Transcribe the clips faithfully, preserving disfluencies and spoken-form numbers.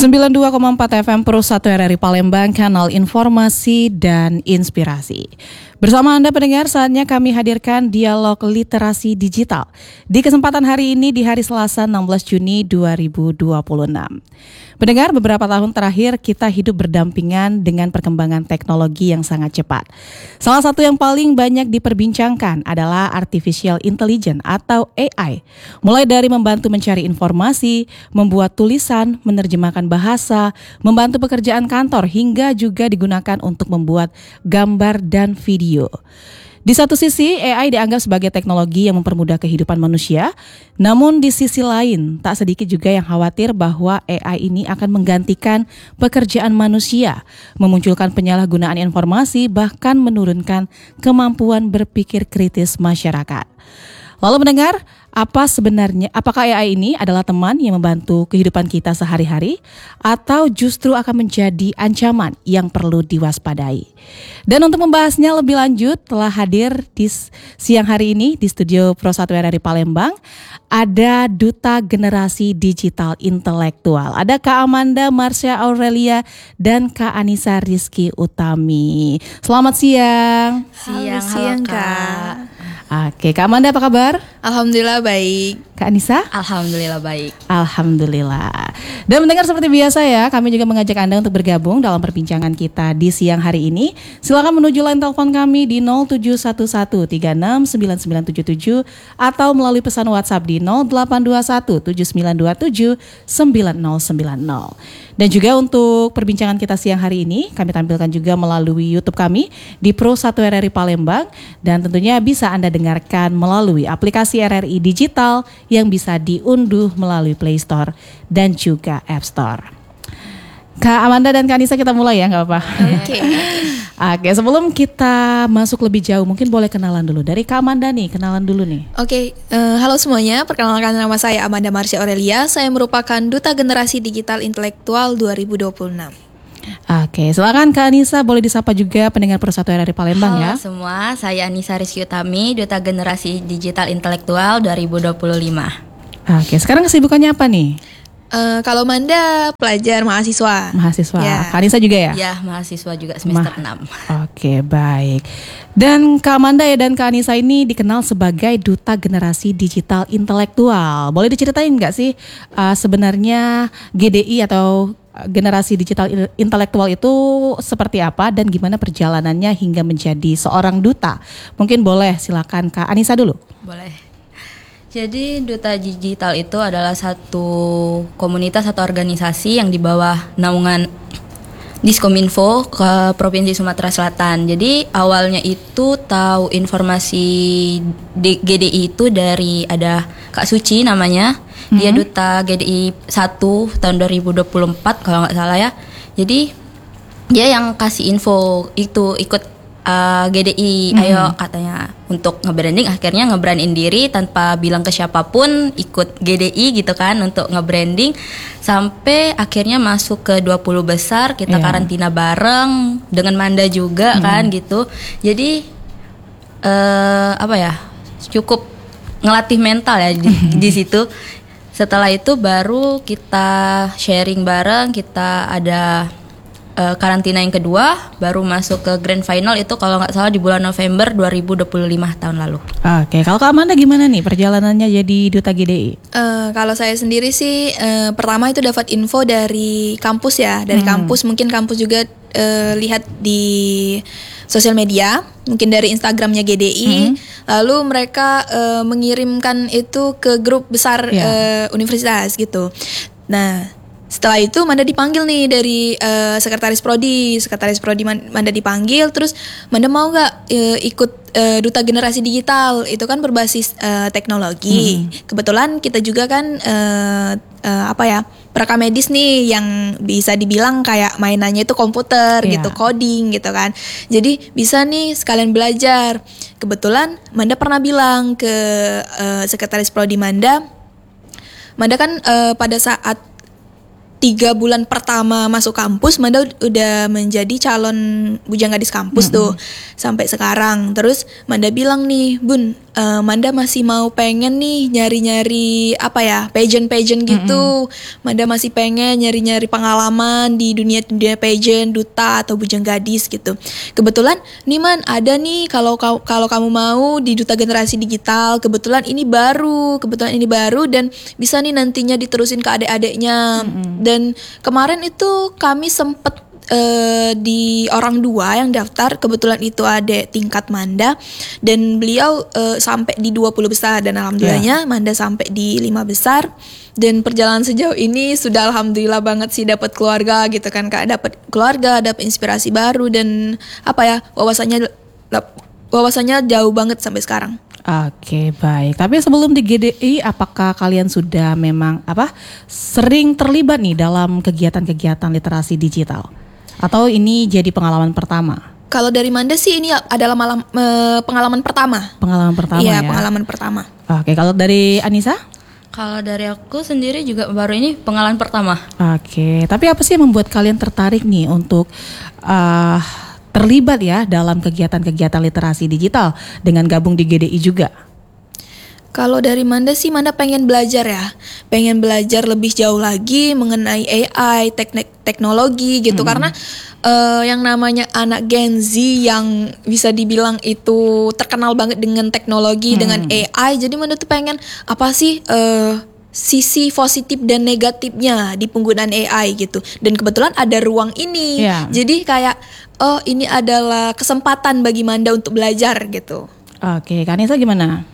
sembilan puluh dua koma empat F M Pro satu R R I Palembang, kanal informasi dan inspirasi. Bersama Anda pendengar, saatnya kami hadirkan dialog literasi digital di kesempatan hari ini di hari Selasa enam belas Juni dua ribu dua puluh enam. Pendengar, beberapa tahun terakhir kita hidup berdampingan dengan perkembangan teknologi yang sangat cepat. Salah satu yang paling banyak diperbincangkan adalah artificial intelligence atau A I. Mulai dari membantu mencari informasi, membuat tulisan, menerjemahkan bahasa, membantu pekerjaan kantor, hingga juga digunakan untuk membuat gambar dan video. Di satu sisi, A I dianggap sebagai teknologi yang mempermudah kehidupan manusia, namun di sisi lain, tak sedikit juga yang khawatir bahwa A I ini akan menggantikan pekerjaan manusia, memunculkan penyalahgunaan informasi, bahkan menurunkan kemampuan berpikir kritis masyarakat. Lalu mendengar, apa sebenarnya, apakah A I ini adalah teman yang membantu kehidupan kita sehari-hari atau justru akan menjadi ancaman yang perlu diwaspadai? Dan untuk membahasnya lebih lanjut telah hadir di siang hari ini di studio Pro satu R R I Palembang ada Duta Generasi Digital Intelektual. Ada Kak Amanda Marsha Aurelia dan Kak Anissa Rizky Utami. Selamat siang. Siang, halo, siang Kak. Kak. Oke, Kak Amanda apa kabar? Alhamdulillah baik. Kak Anissa? Alhamdulillah baik. Alhamdulillah. Dan mendengar seperti biasa ya, kami juga mengajak Anda untuk bergabung dalam perbincangan kita di siang hari ini. Silakan menuju line telepon kami di nol tujuh satu satu tiga enam sembilan sembilan tujuh tujuh atau melalui pesan WhatsApp di nol delapan dua satu tujuh sembilan dua tujuh sembilan nol sembilan nol. Dan juga untuk perbincangan kita siang hari ini, kami tampilkan juga melalui YouTube kami di Pro satu R R I Palembang. Dan tentunya bisa Anda dengarkan melalui aplikasi R R I Digital yang bisa diunduh melalui Play Store dan juga App Store. Kak Amanda dan Kak Anissa, kita mulai ya, gak apa-apa? Oke. Oke, sebelum kita masuk lebih jauh, mungkin boleh kenalan dulu. Dari Kak Amanda nih, kenalan dulu nih. Oke, uh, halo semuanya. Perkenalkan, nama saya Amanda Marsha Aurelia. Saya merupakan Duta Generasi Digital Intelektual dua ribu dua puluh enam. Oke, silakan Kak Anissa, boleh disapa juga pendengar Pro satu R R I Palembang. Halo ya. Halo semua, saya Anissa Rizky Utami, Duta Generasi Digital Intelektual dua ribu dua puluh lima. Oke, sekarang kesibukannya apa nih? Uh, kalau Manda pelajar mahasiswa. Mahasiswa. Ya. Kak Anissa juga ya? Ya, mahasiswa juga semester Ma- enam. Oke, baik. Dan Kak Amanda ya dan Kak Anissa ini dikenal sebagai Duta Generasi Digital Intelektual. Boleh diceritain nggak sih uh, sebenarnya G D I atau Generasi Digital Intelektual itu seperti apa dan gimana perjalanannya hingga menjadi seorang duta? Mungkin boleh, silakan Kak Anissa dulu. Boleh. Jadi Duta Digital itu adalah satu komunitas atau organisasi yang di bawah naungan Diskominfo ke Provinsi Sumatera Selatan. Jadi awalnya itu tahu informasi di G D I itu dari ada Kak Suci namanya. Mm-hmm. Dia Duta G D I satu tahun dua ribu dua puluh empat kalau nggak salah ya. Jadi dia yang kasih info itu ikut Uh, G D I, mm-hmm. ayo katanya untuk nge-branding, akhirnya nge-brandin diri tanpa bilang ke siapapun, ikut G D I gitu kan untuk nge-branding sampai akhirnya masuk ke dua puluh besar, kita yeah. karantina bareng dengan Manda juga, mm-hmm. kan gitu. Jadi uh, apa ya, cukup ngelatih mental ya di, di situ. Setelah itu baru kita sharing bareng, kita ada Uh, karantina yang kedua, baru masuk ke grand final itu kalau nggak salah di bulan November dua ribu dua puluh lima tahun lalu. Oke, kalau Kak Amanda gimana nih perjalanannya jadi Duta G D I? Uh, kalau saya sendiri sih uh, pertama itu dapat info dari kampus ya, dari hmm. kampus, mungkin kampus juga uh, lihat di sosial media, mungkin dari Instagramnya G D I, hmm. lalu mereka uh, mengirimkan itu ke grup besar yeah. uh, universitas gitu. Nah, setelah itu Manda dipanggil nih dari uh, sekretaris prodi, sekretaris prodi Manda dipanggil, terus Manda mau nggak uh, ikut uh, Duta Generasi Digital, itu kan berbasis uh, teknologi. Hmm. Kebetulan kita juga kan uh, uh, apa ya, perekam medis nih yang bisa dibilang kayak mainannya itu komputer yeah. gitu, coding gitu kan. Jadi bisa nih sekalian belajar. Kebetulan Manda pernah bilang ke uh, sekretaris prodi Manda, Manda kan uh, pada saat tiga bulan pertama masuk kampus, Manda udah menjadi calon bujang gadis kampus mm-hmm. tuh sampai sekarang. Terus Manda bilang nih, Bun, uh, Manda masih mau pengen nih nyari-nyari apa ya, pageant-pageant gitu. Mm-hmm. Manda masih pengen nyari-nyari pengalaman di dunia dunia pageant, duta atau bujang gadis gitu. Kebetulan nih Man, ada nih kalau kalau kamu mau di Duta Generasi Digital, kebetulan ini baru, kebetulan ini baru dan bisa nih nantinya diterusin ke adik-adiknya. Mm-hmm. Dan kemarin itu kami sempet Uh, di orang dua yang daftar, kebetulan itu adik tingkat Manda dan beliau uh, sampai di dua puluh besar dan alhamdulillahnya yeah. Manda sampai di lima besar dan perjalanan sejauh ini sudah alhamdulillah banget sih dapat keluarga gitu kan Kak, dapat keluarga, dapat inspirasi baru dan apa ya, wawasannya wawasannya jauh banget sampai sekarang. Oke, baik. Tapi sebelum di G D I, apakah kalian sudah memang apa sering terlibat nih dalam kegiatan-kegiatan literasi digital? Atau ini jadi pengalaman pertama? Kalau dari Manda sih ini adalah malam, eh, pengalaman pertama. Pengalaman pertama iya, ya? Iya, pengalaman pertama. Oke, kalau dari Anissa? Kalau dari aku sendiri juga baru ini pengalaman pertama. Oke, tapi apa sih yang membuat kalian tertarik nih untuk uh, terlibat ya dalam kegiatan-kegiatan literasi digital dengan gabung di G D I juga? Kalau dari Manda sih, Manda pengen belajar ya, pengen belajar lebih jauh lagi mengenai A I, teknik teknologi gitu, hmm. karena uh, yang namanya anak Gen Z yang bisa dibilang itu terkenal banget dengan teknologi, hmm. dengan A I, jadi Manda tuh pengen apa sih uh, sisi positif dan negatifnya di penggunaan A I gitu, dan kebetulan ada ruang ini, yeah. jadi kayak oh ini adalah kesempatan bagi Manda untuk belajar gitu. Oke, Kanisa gimana?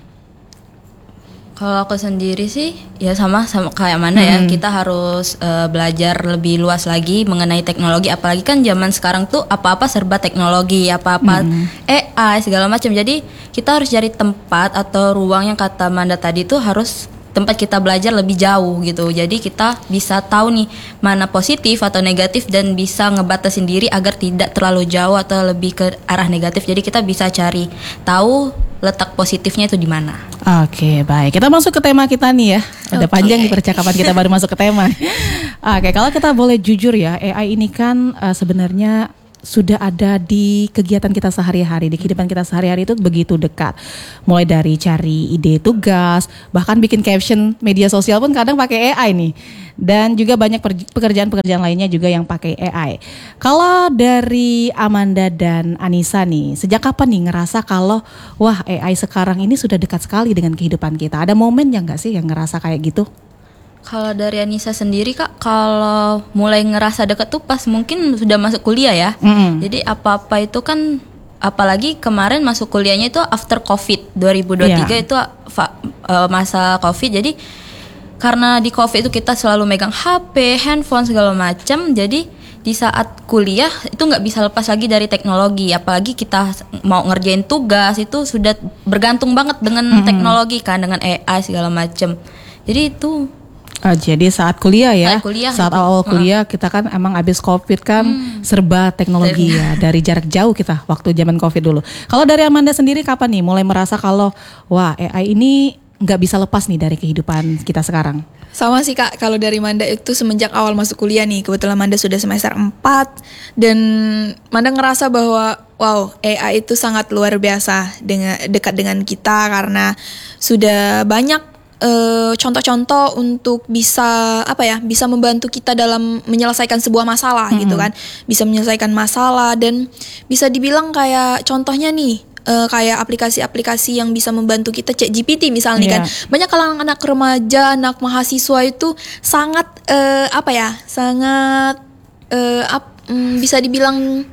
Kalau aku sendiri sih ya sama sama kayak mana hmm. ya, kita harus uh, belajar lebih luas lagi mengenai teknologi, apalagi kan zaman sekarang tuh apa-apa serba teknologi, apa-apa hmm. A I segala macam. Jadi kita harus cari tempat atau ruang yang kata Manda tadi tuh harus tempat kita belajar lebih jauh gitu. Jadi kita bisa tahu nih mana positif atau negatif dan bisa ngebatasin diri agar tidak terlalu jauh atau lebih ke arah negatif. Jadi kita bisa cari tahu letak positifnya itu di mana. Oke, baik. Kita masuk ke tema kita nih ya. Udah okay. panjang nih percakapan kita baru masuk ke tema. Oke, kalau kita boleh jujur ya, A I ini kan uh, sebenarnya sudah ada di kegiatan kita sehari-hari, di kehidupan kita sehari-hari itu begitu dekat. Mulai dari cari ide tugas, bahkan bikin caption media sosial pun kadang pakai A I nih. Dan juga banyak pekerjaan-pekerjaan lainnya juga yang pakai A I. Kalau dari Amanda dan Anissa nih, sejak kapan nih ngerasa kalau wah A I sekarang ini sudah dekat sekali dengan kehidupan kita? Ada momennya nggak sih yang ngerasa kayak gitu? Kalau dari Anissa sendiri Kak, kalau mulai ngerasa deket tuh pas mungkin sudah masuk kuliah ya. Mm-hmm. Jadi apa-apa itu kan, apalagi kemarin masuk kuliahnya itu after COVID dua ribu dua puluh tiga yeah. itu fa- uh, masa COVID. Jadi karena di COVID itu kita selalu megang H P, handphone segala macam. Jadi di saat kuliah itu nggak bisa lepas lagi dari teknologi. Apalagi kita mau ngerjain tugas itu sudah bergantung banget dengan mm-hmm. teknologi kan, dengan A I segala macam. Jadi itu Uh, jadi saat kuliah ya, saat, kuliah, saat awal kuliah kita kan emang abis COVID kan hmm. serba teknologi ya, dari jarak jauh kita waktu zaman COVID dulu. Kalau dari Amanda sendiri kapan nih mulai merasa kalau wah A I ini nggak bisa lepas nih dari kehidupan kita sekarang? Sama sih Kak, kalau dari Manda itu semenjak awal masuk kuliah nih, kebetulan Manda sudah semester empat dan Manda ngerasa bahwa wow, A I itu sangat luar biasa dengan dekat dengan kita karena sudah banyak Uh, contoh-contoh untuk bisa apa ya bisa membantu kita dalam menyelesaikan sebuah masalah mm-hmm. gitu kan, bisa menyelesaikan masalah dan bisa dibilang kayak contohnya nih uh, kayak aplikasi-aplikasi yang bisa membantu kita, ChatGPT misalnya yeah. kan banyak kalangan anak remaja, anak mahasiswa itu sangat uh, apa ya sangat uh, ap, um, bisa dibilang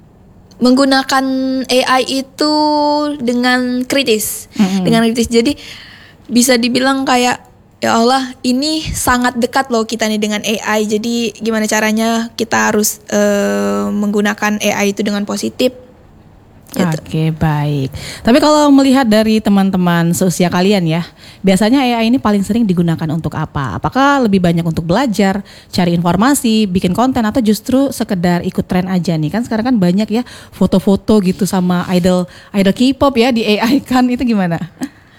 menggunakan A I itu dengan kritis mm-hmm. dengan kritis. Jadi bisa dibilang kayak ya Allah ini sangat dekat loh kita nih dengan A I. Jadi gimana caranya kita harus uh, menggunakan A I itu dengan positif gitu. Oke, baik. Tapi kalau melihat dari teman-teman seusia kalian ya, biasanya A I ini paling sering digunakan untuk apa? Apakah lebih banyak untuk belajar, cari informasi, bikin konten, atau justru sekedar ikut tren aja nih? Kan sekarang kan banyak ya foto-foto gitu sama idol idol K-pop ya di A I kan, itu gimana?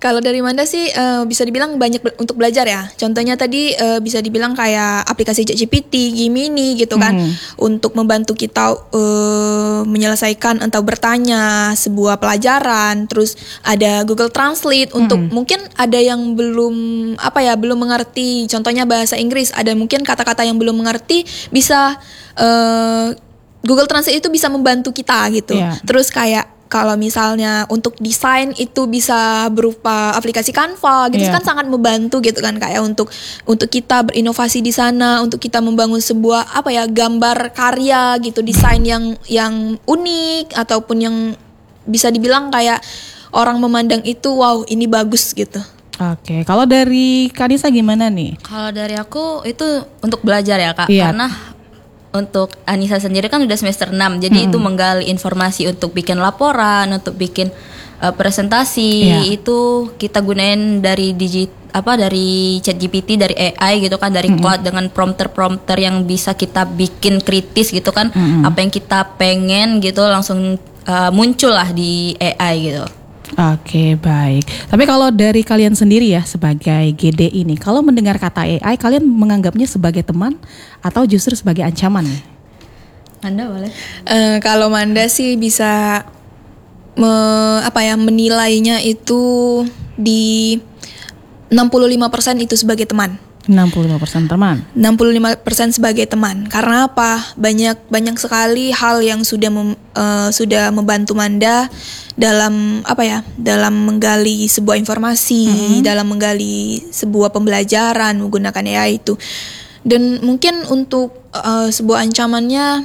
Kalau dari Manda sih uh, bisa dibilang banyak be- untuk belajar ya. Contohnya tadi uh, bisa dibilang kayak aplikasi ChatGPT, Gemini gitu kan, hmm. untuk membantu kita uh, menyelesaikan atau bertanya sebuah pelajaran. Terus ada Google Translate hmm. untuk mungkin ada yang belum apa ya belum mengerti. Contohnya bahasa Inggris, ada mungkin kata-kata yang belum mengerti bisa uh, Google Translate itu bisa membantu kita gitu. Yeah. Terus kayak kalau misalnya untuk desain itu bisa berupa aplikasi Canva gitu yeah. kan sangat membantu gitu kan kayak untuk untuk kita berinovasi di sana, untuk kita membangun sebuah apa ya gambar karya gitu, desain yang yang unik ataupun yang bisa dibilang kayak orang memandang itu wow ini bagus gitu. Oke, kalau dari Kanisa gimana nih? Kalau dari aku itu untuk belajar ya Kak, yeah. karena untuk Anissa sendiri kan udah semester enam, jadi hmm. itu menggali informasi untuk bikin laporan, untuk bikin uh, presentasi, yeah. itu kita gunain dari digit apa dari ChatGPT, dari A I gitu kan, dari hmm. cloud dengan prompter-prompter yang bisa kita bikin kritis gitu kan, hmm. apa yang kita pengen gitu langsung uh, muncul lah di A I gitu. Oke, baik. Tapi kalau dari kalian sendiri ya sebagai G D I ini, kalau mendengar kata A I, kalian menganggapnya sebagai teman atau justru sebagai ancaman? Anda boleh. Uh, kalau Manda sih bisa me, apa ya menilainya itu di enam puluh lima persen itu sebagai teman. enam puluh lima persen teman. enam puluh lima persen sebagai teman. Karena apa? Banyak banyak sekali hal yang sudah mem, uh, sudah membantu Manda dalam apa ya? Dalam menggali sebuah informasi, mm-hmm. dalam menggali sebuah pembelajaran menggunakan A I itu. Dan mungkin untuk uh, sebuah ancamannya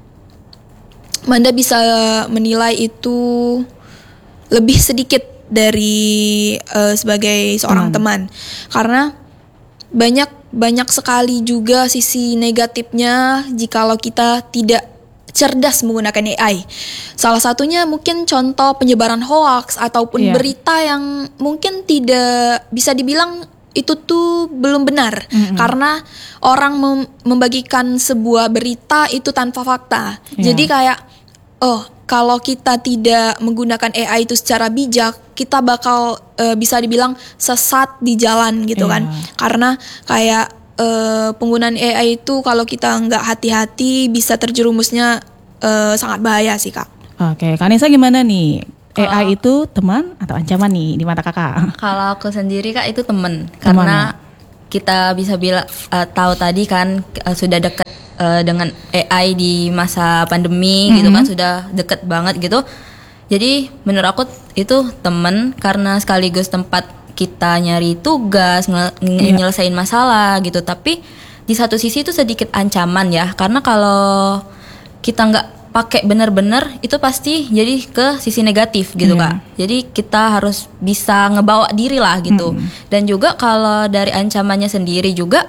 Manda bisa menilai itu lebih sedikit dari uh, sebagai seorang teman. teman. Karena banyak banyak sekali juga sisi negatifnya jikalau kita tidak cerdas menggunakan A I. Salah satunya mungkin contoh penyebaran hoaks ataupun yeah. berita yang mungkin tidak bisa dibilang itu tuh belum benar, mm-hmm. karena orang mem- membagikan sebuah berita itu tanpa fakta. Yeah. Jadi kayak oh kalau kita tidak menggunakan A I itu secara bijak, kita bakal e, bisa dibilang sesat di jalan gitu yeah. kan. Karena kayak e, penggunaan A I itu kalau kita nggak hati-hati bisa terjerumusnya e, sangat bahaya sih Kak. Oke, Kanisa gimana nih? Kalo, A I itu teman atau ancaman nih di mata kakak? Kalau aku sendiri Kak itu teman, karena kita bisa bilang uh, tahu tadi kan uh, sudah dekat uh, dengan A I di masa pandemi mm-hmm. gitu kan, sudah deket banget gitu. Jadi menurut aku itu teman karena sekaligus tempat kita nyari tugas, nge- yeah. nyelesain masalah gitu. Tapi di satu sisi itu sedikit ancaman ya, karena kalau kita nggak pakai benar-benar itu pasti jadi ke sisi negatif gitu yeah. Kak. Jadi kita harus bisa ngebawa diri lah gitu. Mm. Dan juga kalau dari ancamannya sendiri juga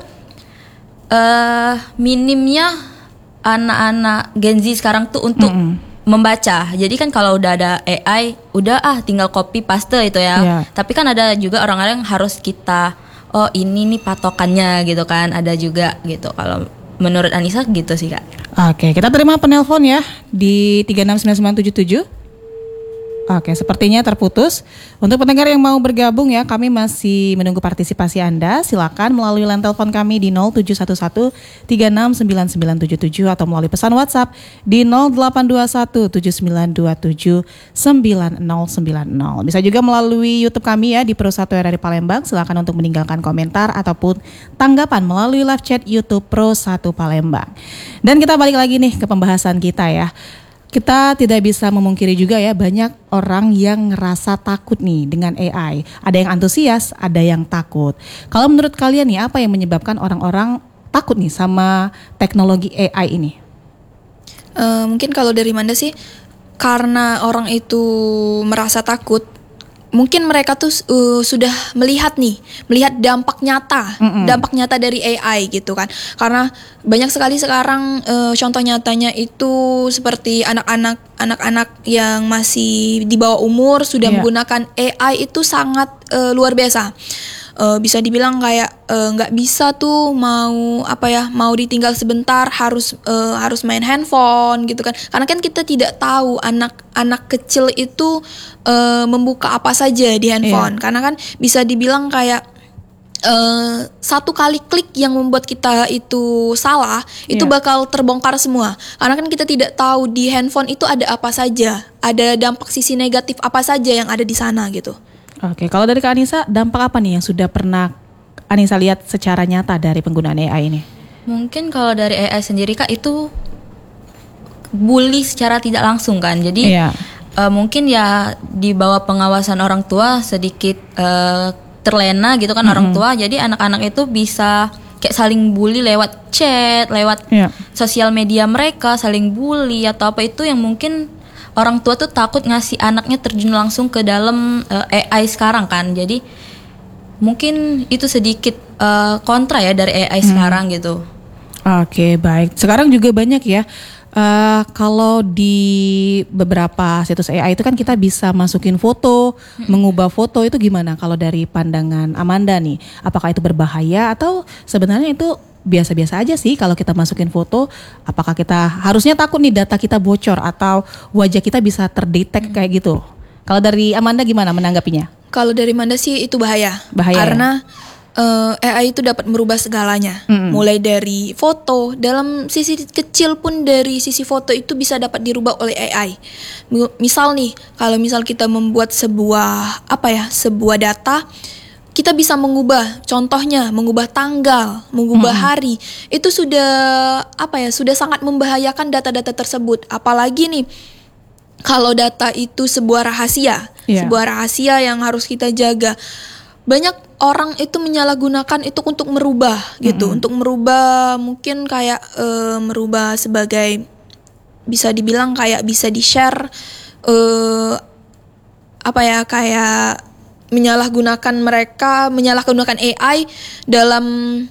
uh, minimnya anak-anak Gen Z sekarang tuh untuk mm. membaca. Jadi kan kalau udah ada A I udah ah tinggal copy paste itu ya. Yeah. Tapi kan ada juga orang-orang yang harus kita oh ini nih patokannya gitu kan. Ada juga gitu kalau menurut Anissa gitu sih Kak. Oke, kita terima penelpon ya di tiga enam sembilan sembilan tujuh tujuh. Oke, sepertinya terputus. Untuk pendengar yang mau bergabung ya, kami masih menunggu partisipasi Anda. Silakan melalui line telepon kami di nol tujuh satu satu tiga enam sembilan sembilan tujuh tujuh atau melalui pesan WhatsApp di nol delapan dua satu tujuh sembilan dua tujuh sembilan nol sembilan nol. Bisa juga melalui YouTube kami ya di Pro satu R R I Palembang. Silakan untuk meninggalkan komentar ataupun tanggapan melalui live chat YouTube Pro satu Palembang. Dan kita balik lagi nih ke pembahasan kita ya. Kita tidak bisa memungkiri juga ya banyak orang yang ngerasa takut nih dengan A I. Ada yang antusias, ada yang takut. Kalau menurut kalian nih apa yang menyebabkan orang-orang takut nih sama teknologi A I ini? Uh, mungkin kalau dari Manda sih karena orang itu merasa takut. Mungkin mereka tuh uh, sudah melihat nih, melihat dampak nyata, mm-mm. dampak nyata dari A I gitu kan. Karena banyak sekali sekarang uh, contoh nyatanya itu seperti anak-anak anak-anak yang masih di bawah umur sudah yeah. menggunakan A I itu sangat uh, luar biasa. uh, bisa dibilang kayak uh, nggak bisa tuh mau apa ya mau ditinggal sebentar harus uh, harus main handphone gitu kan, karena kan kita tidak tahu anak-anak kecil itu uh, membuka apa saja di handphone. Yeah. Karena kan bisa dibilang kayak Uh, satu kali klik yang membuat kita itu salah, itu yeah. bakal terbongkar semua. Karena kan kita tidak tahu di handphone itu ada apa saja, ada dampak sisi negatif apa saja yang ada di sana gitu. Oke, kalau dari Kak Anissa, dampak apa nih yang sudah pernah Anissa lihat secara nyata dari penggunaan A I ini? Mungkin kalau dari A I sendiri Kak, itu bully secara tidak langsung kan. Jadi yeah. uh, mungkin ya di bawah pengawasan orang tua sedikit uh, terlena gitu kan, mm-hmm. orang tua, jadi anak-anak itu bisa kayak saling bully lewat chat, lewat yeah. sosial media mereka, saling bully atau apa itu yang mungkin orang tua tuh takut ngasih anaknya terjun langsung ke dalam uh, A I sekarang kan. Jadi mungkin itu sedikit uh, kontra ya dari A I hmm. sekarang gitu. Oke, baik. Sekarang juga banyak ya. Uh, kalau di beberapa situs A I itu kan kita bisa masukin foto, hmm. mengubah foto, itu gimana kalau dari pandangan Amanda nih? Apakah itu berbahaya atau sebenarnya itu biasa-biasa aja sih kalau kita masukin foto? Apakah kita harusnya takut nih data kita bocor atau wajah kita bisa terdetek hmm. kayak gitu? Kalau dari Amanda gimana menanggapinya? Kalau dari Amanda sih itu bahaya. Bahaya karena ya? Uh, A I itu dapat merubah segalanya, mm-hmm. mulai dari foto, dalam sisi kecil pun dari sisi foto itu bisa dapat dirubah oleh A I. Misal nih, kalau misal kita membuat sebuah apa ya, sebuah data, kita bisa mengubah, contohnya mengubah tanggal, mengubah mm-hmm. hari, itu sudah apa ya, sudah sangat membahayakan data-data tersebut. Apalagi nih, kalau data itu sebuah rahasia, yeah. sebuah rahasia yang harus kita jaga. Banyak orang itu menyalahgunakan itu untuk merubah gitu, mm-hmm. untuk merubah mungkin kayak uh, merubah sebagai bisa dibilang kayak bisa di-share uh, apa ya kayak menyalahgunakan mereka, menyalahgunakan A I dalam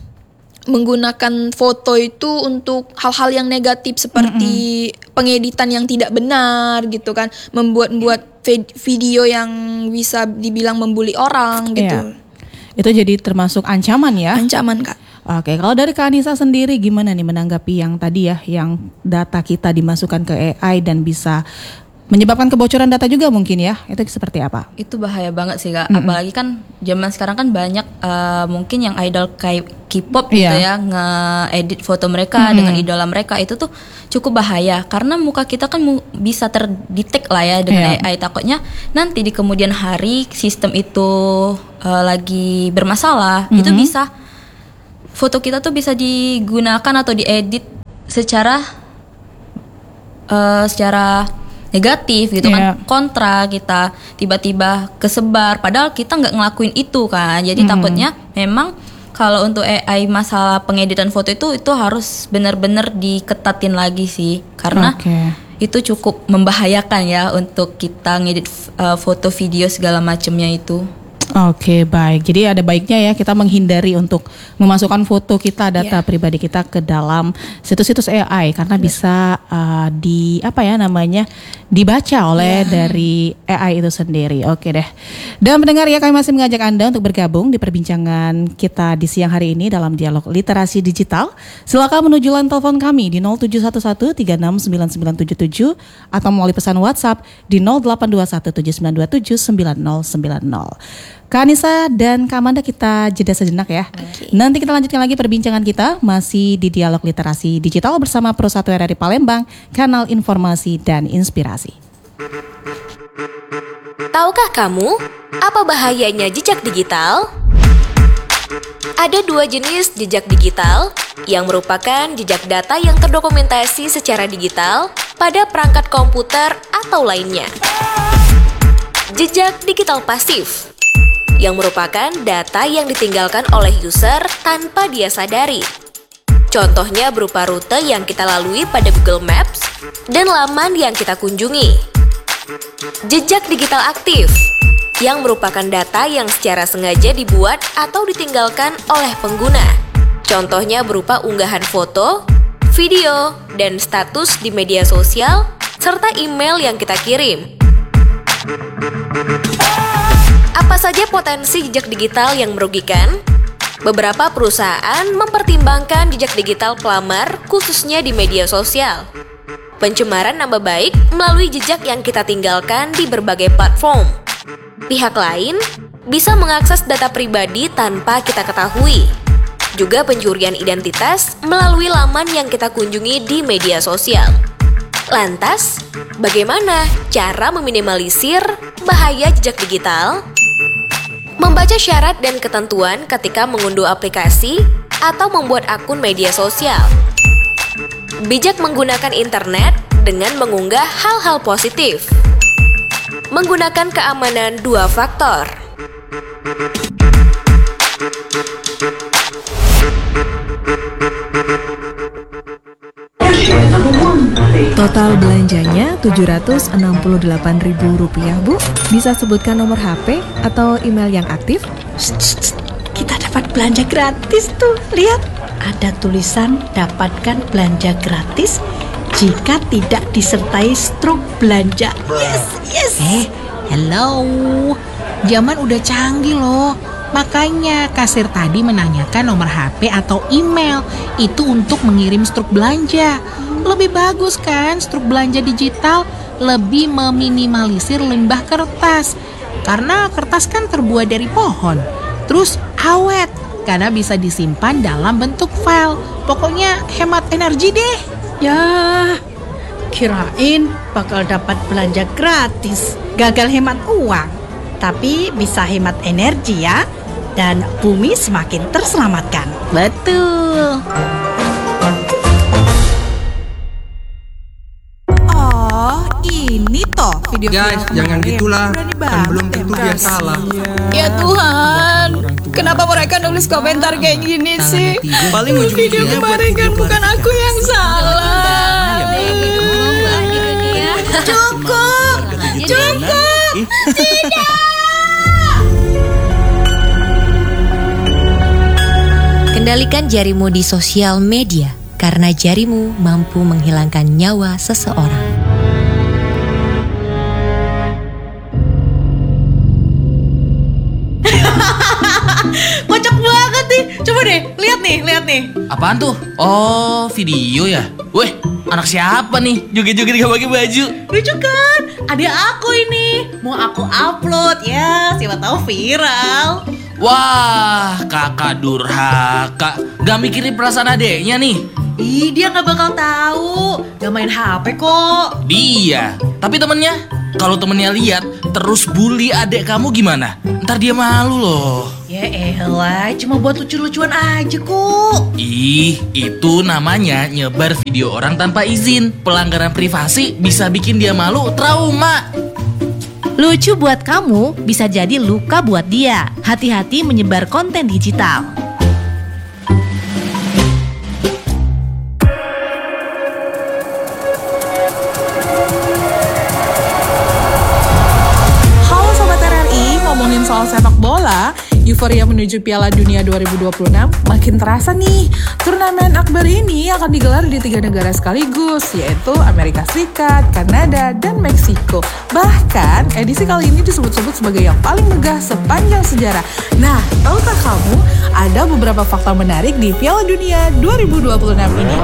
menggunakan foto itu untuk hal-hal yang negatif seperti mm-hmm. pengeditan yang tidak benar gitu kan, membuat-buat video yang bisa dibilang membuli orang gitu. Iya. Itu jadi termasuk ancaman ya? Ancaman Kak. Oke, kalau dari Kak Anissa sendiri gimana nih menanggapi yang tadi ya, yang data kita dimasukkan ke A I dan bisa menyebabkan kebocoran data juga mungkin ya? Itu seperti apa? Itu bahaya banget sih Kak, mm-hmm. apalagi kan zaman sekarang kan banyak uh, mungkin yang idol kayak K-pop gitu yeah. ya, nge-edit foto mereka mm-hmm. dengan idola mereka, itu tuh cukup bahaya karena muka kita kan mu- bisa terdetek lah ya dengan yeah. A I. Takutnya nanti di kemudian hari sistem itu uh, lagi bermasalah, mm-hmm. itu bisa foto kita tuh bisa digunakan atau diedit secara uh, secara negatif gitu yeah. kan, kontra kita tiba-tiba kesebar padahal kita nggak ngelakuin itu kan. Jadi mm-hmm. takutnya memang kalau untuk A I masalah pengeditan foto itu itu harus benar-benar diketatin lagi sih, karena okay. itu cukup membahayakan ya untuk kita ngedit uh, foto video segala macamnya itu. Oke, baik. Jadi ada baiknya ya kita menghindari untuk memasukkan foto kita, data yeah. pribadi kita ke dalam situs-situs A I karena yeah. bisa uh, di apa ya namanya dibaca oleh yeah. dari A I itu sendiri. Oke deh. Dan pendengar ya, kami masih mengajak Anda untuk bergabung di perbincangan kita di siang hari ini dalam dialog literasi digital. Silakan menuju line telepon kami di nol tujuh satu satu tiga enam sembilan sembilan tujuh tujuh atau melalui pesan WhatsApp di nol delapan dua satu tujuh sembilan dua tujuh sembilan nol sembilan nol. Kak Anissa dan Kak Amanda, kita jeda sejenak ya. Okay. Nanti kita lanjutkan lagi perbincangan kita masih di Dialog Literasi Digital bersama Pro satu R R I Palembang, kanal informasi dan inspirasi. Tahukah kamu apa bahayanya jejak digital? Ada dua jenis jejak digital yang merupakan jejak data yang terdokumentasi secara digital pada perangkat komputer atau lainnya. Jejak digital pasif yang merupakan data yang ditinggalkan oleh user tanpa dia sadari. Contohnya berupa rute yang kita lalui pada Google Maps dan laman yang kita kunjungi. Jejak digital aktif yang merupakan data yang secara sengaja dibuat atau ditinggalkan oleh pengguna. Contohnya berupa unggahan foto, video, dan status di media sosial, serta email yang kita kirim. Apa Apa saja potensi jejak digital yang merugikan? Beberapa perusahaan mempertimbangkan jejak digital pelamar khususnya di media sosial. Pencemaran nama baik melalui jejak yang kita tinggalkan di berbagai platform. Pihak lain bisa mengakses data pribadi tanpa kita ketahui. Juga pencurian identitas melalui laman yang kita kunjungi di media sosial. Lantas, bagaimana cara meminimalisir bahaya jejak digital? Membaca syarat dan ketentuan ketika mengunduh aplikasi atau membuat akun media sosial. Bijak menggunakan internet dengan mengunggah hal-hal positif. Menggunakan keamanan dua faktor. Total belanjanya tujuh ratus enam puluh delapan ribu rupiah, Bu. Bisa sebutkan nomor H P atau email yang aktif? Shh, shh, shh. Kita dapat belanja gratis tuh. Lihat, ada tulisan dapatkan belanja gratis jika tidak disertai struk belanja. Yes, yes. Eh, hello. Zaman udah canggih loh. Makanya kasir tadi menanyakan nomor H P atau email. Itu untuk mengirim struk belanja. Lebih bagus kan struk belanja digital, lebih meminimalisir limbah kertas. Karena kertas kan terbuat dari pohon. Terus awet, karena bisa disimpan dalam bentuk file. Pokoknya hemat energi deh. Ya, kirain bakal dapat belanja gratis. Gagal hemat uang, tapi bisa hemat energi ya. Dan bumi semakin terselamatkan. Betul. Oh, ini toh video Guys, jangan gitulah. Kan belum tentu dia salah. Ya Tuhan, kenapa mereka nulis komentar kayak gini sih? Paling Video kemarin kan bukan aku yang salah. Cukup, cukup, tidak. Kendalikan jarimu di sosial media, karena jarimu mampu menghilangkan nyawa seseorang. Kocak banget nih. Coba deh, lihat nih, lihat nih. Apaan tuh? Oh, video ya? Weh, anak siapa nih? Joget-joget gak pakai baju. Lucu kan? Adik aku ini. Mau aku upload ya, siapa tahu viral. Wah, kakak durhaka. Gak mikirin perasaan adeknya nih. Ih, dia gak bakal tahu. Gak main H P kok. Dia. Tapi temennya, kalau temennya lihat terus bully adek kamu gimana? Ntar dia malu loh. Ya elah, cuma buat lucu-lucuan aja kok. Ih, itu namanya nyebar video orang tanpa izin. Pelanggaran privasi bisa bikin dia malu, trauma. Lucu buat kamu, bisa jadi luka buat dia. Hati-hati menyebar konten digital. Halo Sobat R R I, ngomongin soal sepak bola, euforia menuju Piala Dunia dua ribu dua puluh enam makin terasa nih. Turnamen akbar ini akan digelar di tiga negara sekaligus, yaitu Amerika Serikat, Kanada, dan Meksiko. Bahkan, edisi kali ini disebut-sebut sebagai yang paling megah sepanjang sejarah. Nah, tahukah kamu ada beberapa fakta menarik di Piala Dunia dua ribu dua puluh enam ini?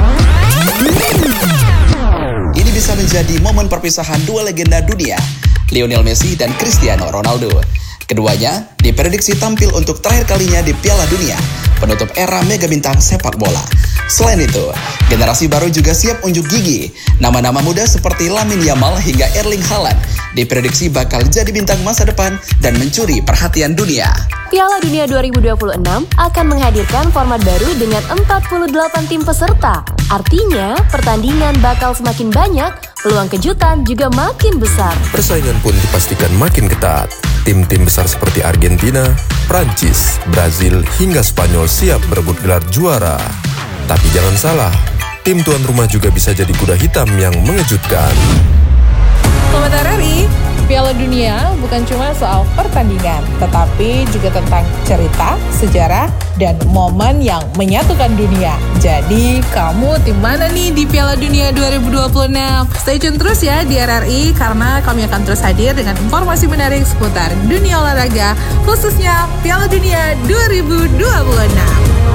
Ini bisa menjadi momen perpisahan dua legenda dunia, Lionel Messi dan Cristiano Ronaldo. Keduanya diprediksi tampil untuk terakhir kalinya di Piala Dunia, penutup era mega bintang sepak bola. Selain itu, generasi baru juga siap unjuk gigi. Nama-nama muda seperti Lamine Yamal hingga Erling Haaland diprediksi bakal jadi bintang masa depan dan mencuri perhatian dunia. Piala Dunia dua ribu dua puluh enam akan menghadirkan format baru dengan empat puluh delapan tim peserta. Artinya, pertandingan bakal semakin banyak, peluang kejutan juga makin besar. Persaingan pun dipastikan makin ketat. Tim-tim besar seperti Argentina, Prancis, Brazil, hingga Spanyol siap berebut gelar juara. Tapi jangan salah, tim tuan rumah juga bisa jadi kuda hitam yang mengejutkan. Sobat R R I, Piala Dunia bukan cuma soal pertandingan, tetapi juga tentang cerita, sejarah, dan momen yang menyatukan dunia. Jadi, kamu tim mana nih di Piala Dunia dua ribu dua puluh enam? Stay tune terus ya di R R I, karena kami akan terus hadir dengan informasi menarik seputar dunia olahraga, khususnya Piala Dunia dua ribu dua puluh enam.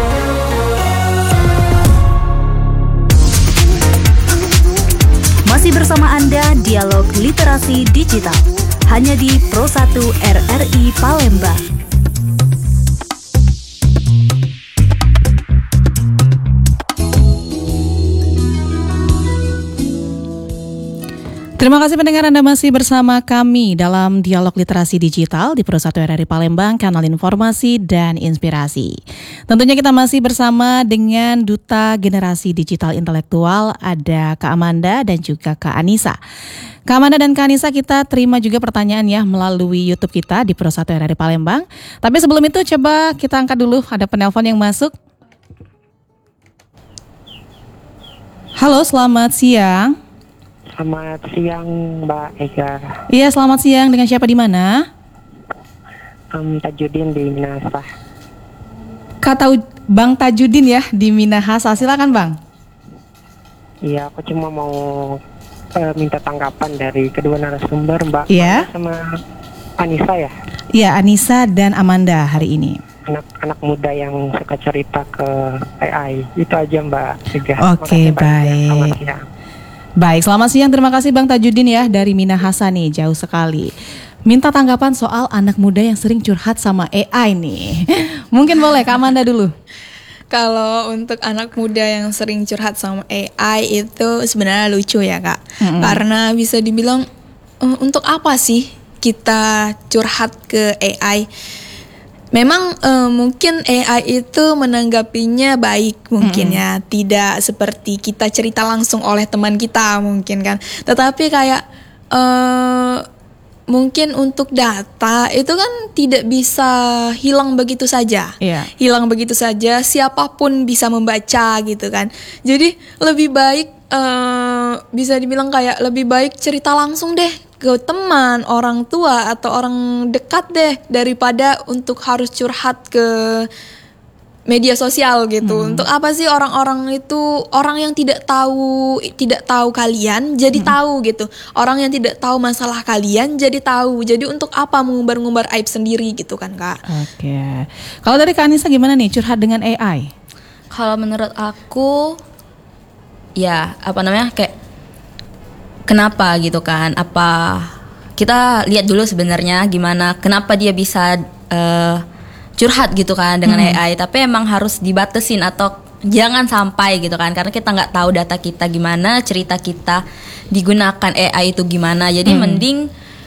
Masih bersama Anda, Dialog Literasi Digital, hanya di Pro satu R R I Palembang. Terima kasih pendengar, Anda masih bersama kami dalam Dialog Literasi Digital di Pro satu R R I Palembang, kanal informasi dan inspirasi. Tentunya kita masih bersama dengan Duta Generasi Digital Intelektual, ada Kak Amanda dan juga Kak Anissa. Kak Amanda dan Kak Anissa, kita terima juga pertanyaan ya melalui YouTube kita di Pro satu R R I Palembang. Tapi sebelum itu coba kita angkat dulu, ada penelpon yang masuk. Halo, selamat siang. Selamat siang Mbak Ega. Iya, selamat siang. Dengan siapa di mana? Um, Tajudin di Minahasa. Kak tahu Bang Tajudin ya di Minahasa. Silakan Bang. Iya, aku cuma mau uh, minta tanggapan dari kedua narasumber, Mbak. Iya. Sama Anissa ya. Iya, Anissa dan Amanda hari ini. Anak-anak muda yang suka cerita ke A I. Itu aja Mbak Ega. Oke, baik. Selamat siang. Baik, selamat siang. Terima kasih Bang Tajudin ya dari Minahasa nih, jauh sekali. Minta tanggapan soal anak muda yang sering curhat sama A I nih. Mungkin boleh Kak Amanda dulu. Kalau untuk anak muda yang sering curhat sama A I itu sebenarnya lucu ya Kak. Mm-hmm. Karena bisa dibilang uh, untuk apa sih kita curhat ke A I? Memang uh, mungkin A I itu menanggapinya baik mungkin mm-hmm. ya, tidak seperti kita cerita langsung oleh teman kita mungkin kan. Tetapi kayak uh, mungkin untuk data itu kan tidak bisa hilang begitu saja. Yeah. Hilang begitu saja, siapapun bisa membaca gitu kan. Jadi lebih baik uh, bisa dibilang kayak lebih baik cerita langsung deh ke teman, orang tua atau orang dekat deh daripada untuk harus curhat ke media sosial gitu. Hmm. Untuk apa sih orang-orang itu, orang yang tidak tahu tidak tahu kalian jadi hmm. tahu gitu. Orang yang tidak tahu masalah kalian jadi tahu. Jadi untuk apa mengumbar-ngumbar aib sendiri gitu kan Kak? Oke. Okay. Kalau dari Kak Anissa gimana nih curhat dengan A I? Kalau menurut aku ya apa namanya kayak kenapa gitu kan? Apa kita lihat dulu sebenarnya gimana? Kenapa dia bisa uh, curhat gitu kan dengan hmm. A I? Tapi emang harus dibatasin atau jangan sampai gitu kan? Karena kita nggak tahu data kita gimana, cerita kita digunakan A I itu gimana. Jadi hmm. mending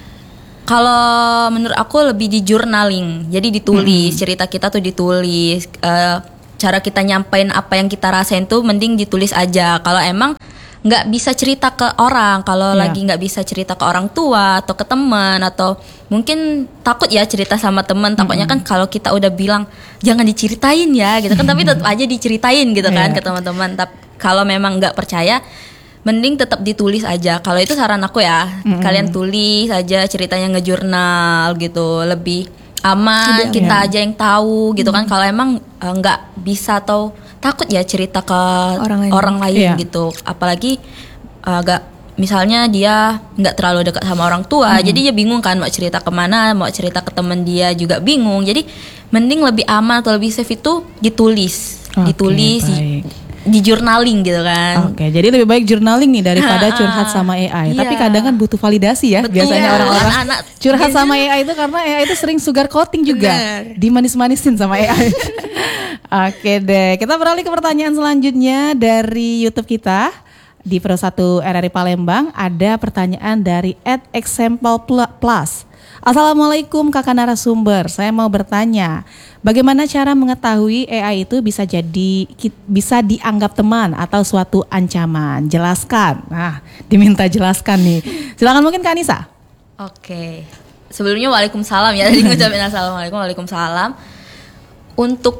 kalau menurut aku lebih di journaling. Jadi ditulis hmm. cerita kita tuh ditulis. Uh, cara kita nyampein apa yang kita rasain tuh mending ditulis aja. Kalau emang nggak bisa cerita ke orang, kalau yeah. lagi nggak bisa cerita ke orang tua atau ke teman atau mungkin takut ya cerita sama teman, takutnya mm-hmm. kan kalau kita udah bilang jangan diceritain ya gitu kan, tapi tetap aja diceritain gitu kan yeah. ke teman-teman. Tapi kalau memang nggak percaya, mending tetap ditulis aja. Kalau itu saran aku ya, mm-hmm. kalian tulis aja ceritanya, ngejurnal gitu, lebih aman. Tidak, kita ya. aja yang tahu gitu kan. Kalau emang nggak uh, bisa atau takut ya cerita ke orang lain, orang lain yeah. gitu, apalagi agak uh, misalnya dia nggak terlalu dekat sama orang tua, mm-hmm. jadi dia bingung kan mau cerita kemana, mau cerita ke teman dia juga bingung. Jadi mending lebih aman atau lebih safe itu ditulis, okay, ditulis, di, di journaling gitu kan. Oke, okay, jadi lebih baik journaling nih daripada curhat sama A I. Yeah. Tapi kadang kan butuh validasi ya. Betul, biasanya yeah. orang-orang anak-anak curhat sama A I itu karena A I itu sering sugar coating juga, bener. Dimanis-manisin sama A I. Oke deh, kita beralih ke pertanyaan selanjutnya dari YouTube kita di Pro satu R R I Palembang. Ada pertanyaan dari at example plus. Assalamualaikum kakak narasumber, saya mau bertanya, bagaimana cara mengetahui A I itu bisa jadi bisa dianggap teman atau suatu ancaman? Jelaskan. Nah, diminta jelaskan nih. Silakan mungkin Kak Anissa. Oke. Sebelumnya waalaikumsalam ya, tadi ngucapin assalamualaikum, waalaikumsalam. Untuk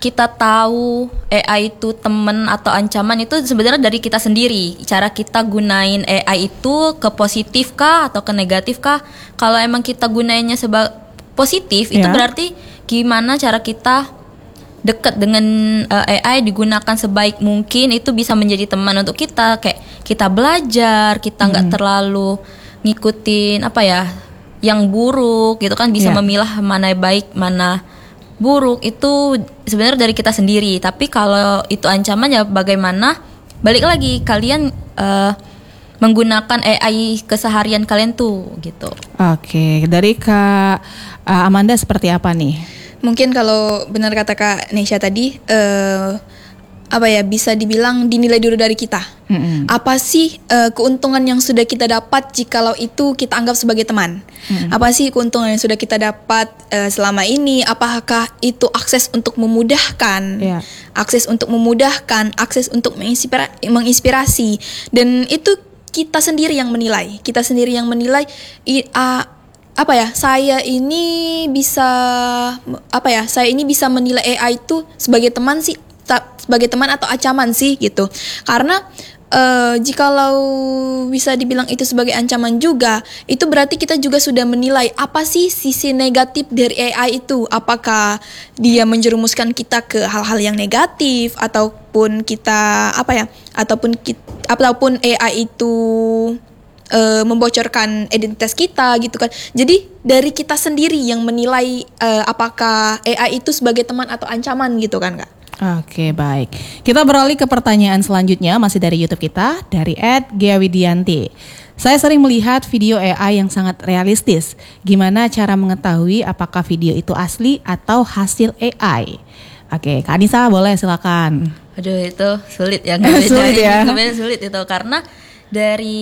kita tahu A I itu teman atau ancaman itu sebenarnya dari kita sendiri. Cara kita gunain A I itu ke positif kah atau ke negatif kah? Kalau emang kita gunainnya sebagai positif, yeah. itu berarti gimana cara kita dekat dengan uh, A I, digunakan sebaik mungkin, itu bisa menjadi teman untuk kita. Kayak kita belajar, kita nggak hmm. terlalu ngikutin apa ya yang buruk gitu kan, bisa yeah. memilah mana baik mana buruk, itu sebenarnya dari kita sendiri. Tapi kalau itu ancaman ya bagaimana, balik lagi kalian uh, menggunakan A I keseharian kalian tuh gitu. Oke, dari Kak uh, Amanda seperti apa nih? Mungkin kalau benar kata Kak Nesha tadi, uh, apa ya, bisa dibilang dinilai dulu dari kita. Mm-hmm. Apa sih uh, keuntungan yang sudah kita dapat jikalau itu kita anggap sebagai teman? Mm-hmm. Apa sih keuntungan yang sudah kita dapat uh, selama ini? Apakah itu akses untuk memudahkan? Yeah. Akses untuk memudahkan, akses untuk menginspira- menginspirasi. Dan itu kita sendiri yang menilai. Kita sendiri yang menilai i, uh, apa ya? Saya ini bisa apa ya? Saya ini bisa menilai A I itu sebagai teman sih, sebagai teman atau ancaman sih gitu. Karena uh, jikalau bisa dibilang itu sebagai ancaman juga, itu berarti kita juga sudah menilai apa sih sisi negatif dari A I itu. Apakah dia menjerumuskan kita ke hal-hal yang negatif, ataupun kita apa ya, ataupun kita, ataupun A I itu uh, membocorkan identitas kita gitu kan. Jadi dari kita sendiri yang menilai uh, apakah A I itu sebagai teman atau ancaman gitu kan Kak. Oke, baik. Kita beralih ke pertanyaan selanjutnya, masih dari YouTube kita, dari et Gia Widianti. Saya sering melihat video A I yang sangat realistis. Gimana cara mengetahui apakah video itu asli atau hasil A I? Oke, Kak Anissa boleh silakan. Aduh, itu sulit ya. Sulit ya. Sulit itu karena dari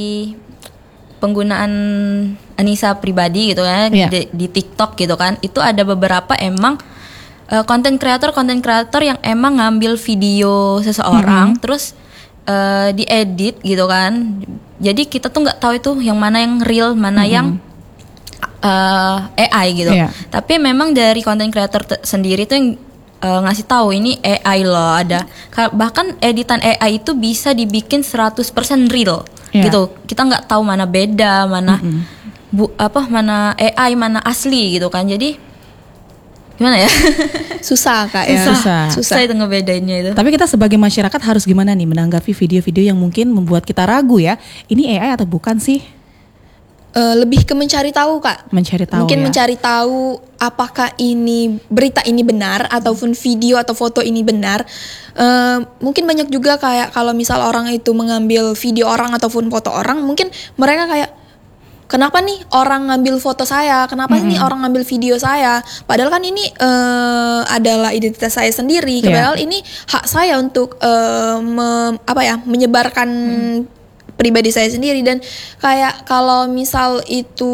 penggunaan Anissa pribadi gitu kan, yeah. di, di TikTok gitu kan, itu ada beberapa emang konten uh, kreator konten kreator yang emang ngambil video seseorang mm-hmm. terus uh, diedit gitu kan. Jadi kita tuh nggak tahu itu yang mana yang real, mana mm-hmm. yang uh, A I gitu. Yeah. Tapi memang dari konten kreator te- sendiri tuh yang uh, ngasih tahu ini A I loh ada. Bahkan editan A I itu bisa dibikin seratus persen real yeah. gitu. Kita nggak tahu mana beda, mana mm-hmm. bu apa mana A I, mana asli gitu kan. Jadi gimana ya? Susah Kak ya. Susah. Susah itu ngebedainnya itu. Tapi kita sebagai masyarakat harus gimana nih menanggapi video-video yang mungkin membuat kita ragu ya, ini A I atau bukan sih? Uh, lebih ke mencari tahu Kak. Mencari tahu. Mungkin ya? mencari tahu apakah ini berita ini benar ataupun video atau foto ini benar. Uh, mungkin banyak juga kayak kalau misal orang itu mengambil video orang ataupun foto orang, mungkin mereka kayak, kenapa nih orang ngambil foto saya? Kenapa mm-hmm. nih orang ngambil video saya? Padahal kan ini uh, adalah identitas saya sendiri. Yeah. Padahal ini hak saya untuk uh, me, apa ya, menyebarkan mm. pribadi saya sendiri. Dan kayak kalau misal itu